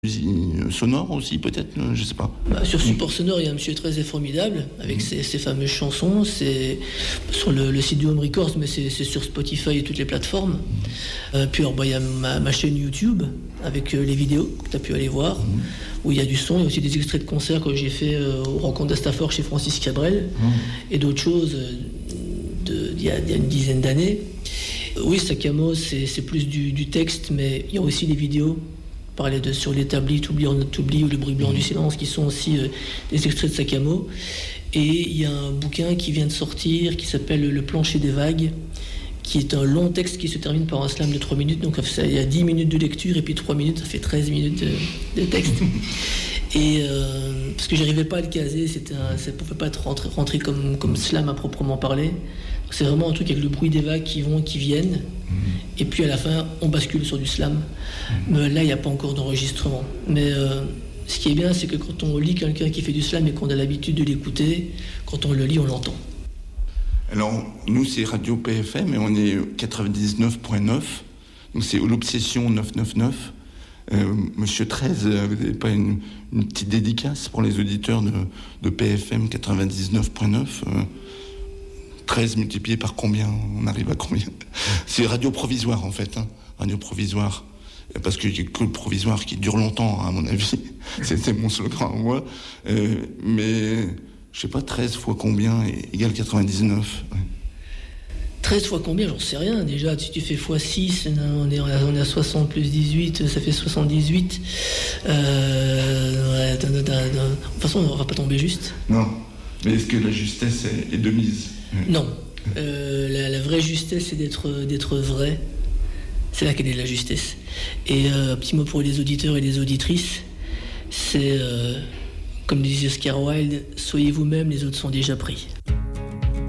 sonore aussi, peut-être, je sais pas. Sur support sonore, il y a un monsieur très formidable avec ses fameuses chansons. C'est sur le site du Home Records, mais c'est sur Spotify et toutes les plateformes. Puis il y a ma chaîne YouTube avec les vidéos que tu as pu aller voir, où il y a du son. Il y a aussi des extraits de concerts que j'ai fait aux rencontres d'Astafor chez Francis Cabrel et d'autres choses d'il y a une dizaine d'années. Oui, Sakamo, c'est plus du texte, mais il y a aussi les vidéos. Parler sur l'établi, T'oublie ou le bruit blanc du silence, qui sont aussi des extraits de Sakamo. Et il y a un bouquin qui vient de sortir qui s'appelle Le plancher des vagues, qui est un long texte qui se termine par un slam de 3 minutes. Donc il y a 10 minutes de lecture et puis 3 minutes, ça fait 13 minutes de texte. Et parce que j'arrivais pas à le caser, ça ne pouvait pas être rentré comme slam à proprement parler. C'est vraiment un truc avec le bruit des vagues qui vont, qui viennent. Et puis à la fin, on bascule sur du slam. Mais là, il n'y a pas encore d'enregistrement. Mais ce qui est bien, c'est que quand on lit quelqu'un qui fait du slam et qu'on a l'habitude de l'écouter, quand on le lit, on l'entend. Alors, nous, c'est Radio PFM et on est 99.9. Donc c'est l'Obsession 999. Monsieur 13, vous n'avez pas une petite dédicace pour les auditeurs de PFM 99.9 13 multiplié par combien? On arrive à combien? C'est radio provisoire en fait, radio provisoire. Parce qu'il n'y a que le provisoire qui dure longtemps, à mon avis. C'était mon slogan, moi. Mais, je sais pas, 13 fois combien égale 99. 13 fois combien? J'en sais rien. Déjà, si tu fais x6, on est à 60 plus 18, ça fait 78. De toute façon, on ne va pas tomber juste. Non. Mais est-ce que la justesse est de mise? Non. La vraie justesse, c'est d'être vrai. C'est là qu'elle est la justesse. Et un petit mot pour les auditeurs et les auditrices, c'est, comme disait Oscar Wilde, soyez vous-même, les autres sont déjà pris.